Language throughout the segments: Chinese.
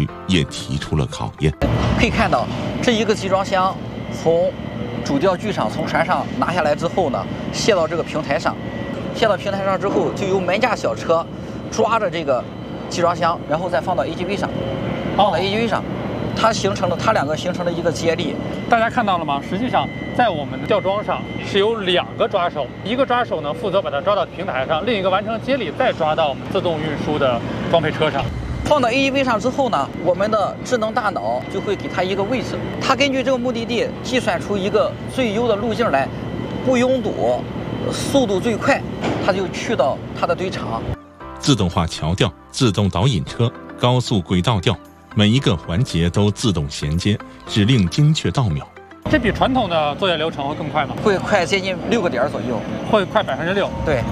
率也提出了考验。 可以看到，这一个集装箱从主吊具上从船上拿下来之后呢，卸到这个平台上，卸到平台上之后，就由门架小车抓着这个集装箱，然后再放到 AGV 上，放到 AGV 上。它两个形成了一个接力。 大家看到了吗？实际上，在我们的吊装上是有2个抓手，一个抓手呢负责把它抓到平台上，另一个完成接力再抓到我们自动运输的装配车上。 放到 AGV 上之后呢，我们的智能大脑就会给它一个位置，它根据这个目的地计算出一个最优的路径来，不拥堵，速度最快，它就去到它的堆场。 自动化桥吊、自动导引车、高速轨道吊，每一个环节都自动衔接，指令精确到秒。 这比传统的作业流程会更快吗？ 会快接近6个点左右， 会快6%。 对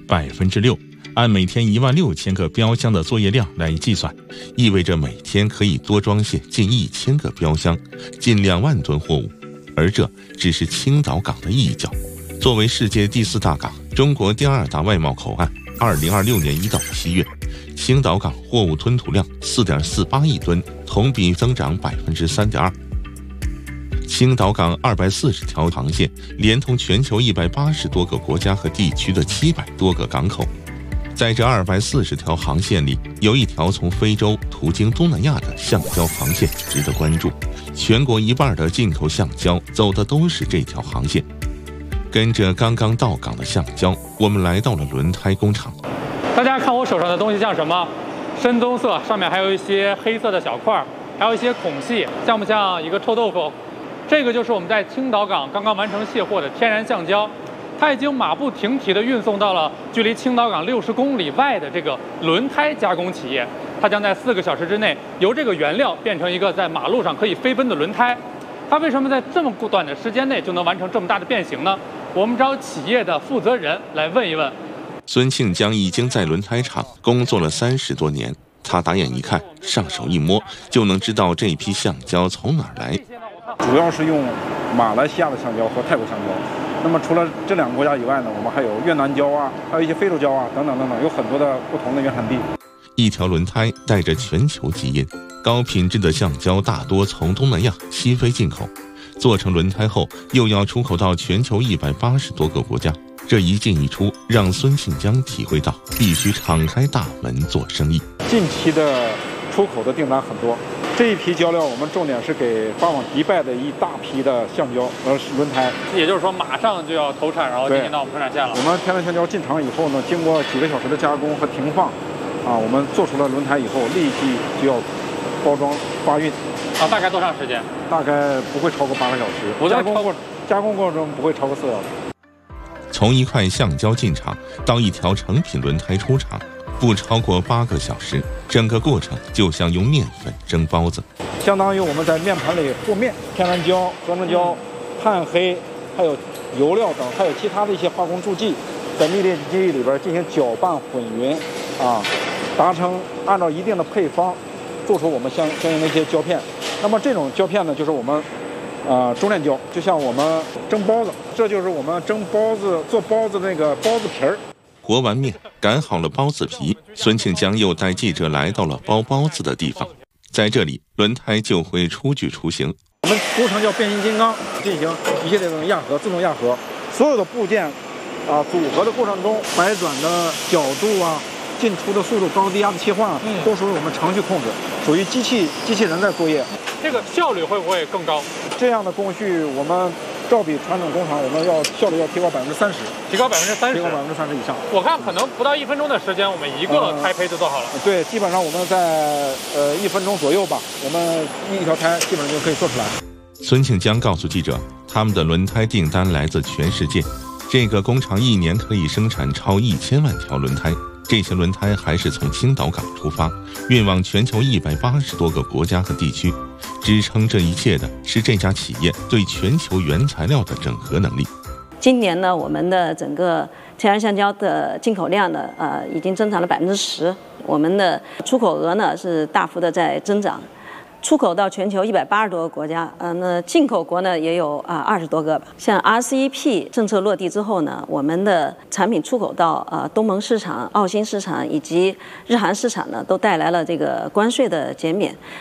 ，6%，按每天16000个标箱的作业量来计算，意味着每天可以多装卸近1000个标箱，近2万吨货物。而这只是青岛港的一角。作为世界第4大港，中国第2大外贸口岸，2026年1到7月，青岛港货物吞吐量4.48亿吨，同比增长3.2%。青岛港240条航线，连通全球180多个国家和地区的700多个港口。在这240条航线里，有一条从非洲途经东南亚的橡胶航线值得关注。全国1半的进口橡胶走的都是这条航线。跟着刚刚到港的橡胶，我们来到了轮胎工厂。 大家看我手上的东西像什么？深棕色，上面还有一些黑色的小块，还有一些孔隙，像不像一个臭豆腐？这个就是我们在青岛港刚刚完成卸货的天然橡胶，它已经马不停蹄地运送到了距离青岛港60公里外的这个轮胎加工企业。它将在4个小时之内由这个原料变成一个在马路上可以飞奔的轮胎。它为什么在这么短的时间内就能完成这么大的变形呢？我们找企业的负责人来问一问。 孙庆江已经在轮胎厂工作了30多年，他打眼一看，上手一摸，就能知道这批橡胶从哪儿来。 主要是用马来西亚的橡胶和泰国橡胶。那么除了这2个国家以外呢，我们还有越南胶啊，还有一些非洲胶啊，等等等等，有很多的不同的原产地。 一条轮胎带着全球基因，高品质的橡胶大多从东南亚、西非进口，做成轮胎后又要出口到全球180多个国家。这一进一出，让孙庆江体会到必须敞开大门做生意。 近期的出口的订单很多，这一批胶料我们重点是给发往迪拜的一大批的橡胶轮胎， 也就是说马上就要投产，然后进行到我们生产线了。 我们天然橡胶进厂以后呢，经过几个小时的加工和停放，我们做出了轮胎以后，立即就要包装发运。 大概多长时间？ 大概不会超过8个小时。加工过程中不会超过4小时。 从一块橡胶进厂到一条成品轮胎出厂，不超过8个小时，整个过程就像用面粉蒸包子， 相当于我们在面盘里和面，天然胶、合成胶、炭黑，还有油料等，还有其他的一些化工助剂，在密列机里边进行搅拌混匀，达成按照一定的配方，做出我们相应的一些胶片。那么这种胶片呢，就是我们中链胶，就像我们蒸包子，这就是我们蒸包子做包子那个包子皮儿。 和完面，擀好了包子皮，孙庆江又带记者来到了包包子的地方。在这里，轮胎就会出具雏形。 我们工程叫变形金刚，进行一系列的压合，自动压合，所有的部件组合的过程中，摆转的角度进出的速度、高低压的切换都属于我们程序控制，属于机器人在作业。 这个效率会不会更高？ 这样的工序我们照比传统工厂，我们效率要提高30%， 提高30%， 提高30%以上。 我看可能不到1分钟的时间，我们一个胎胚就做好了。 对，基本上我们在1分钟左右吧，我们一条胎基本上就可以做出来。 孙庆江告诉记者，他们的轮胎订单来自全世界，这个工厂1年可以生产超1000万条轮胎。这些轮胎还是从青岛港出发，运往全球180多个国家和地区。支撑这一切的是这家企业对全球原材料的整合能力。 今年呢，我们的整个天然橡胶的进口量呢，已经增长了10%，我们的出口额呢是大幅的在增长。出口到全球180多个国家，那进口国呢也有20多个吧。像 RCEP 政策落地之后呢，我们的产品出口到东盟市场、澳新市场以及日韩市场呢，都带来了这个关税的减免。